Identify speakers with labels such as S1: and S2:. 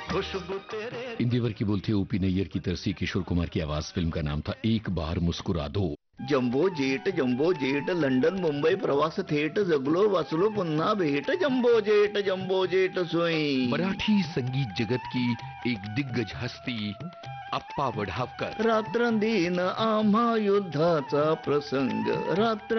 S1: खुशबू तेरे।
S2: इंदिवर की बोलती ओपी नैयर की तरसी किशोर कुमार की आवाज। फिल्म का नाम था एक बार मुस्कुरा दो।
S3: जम्बो जेट लंडन मुंबई प्रवास थेट जगलो वाचलो पुन्हा भेट जम्बो जेट सोई।
S2: मराठी संगीत जगत की एक दिग्गज हस्ती अप्पा वढावकर।
S3: रात्रंदिन आम्हा युद्धाचा प्रसंग रात्र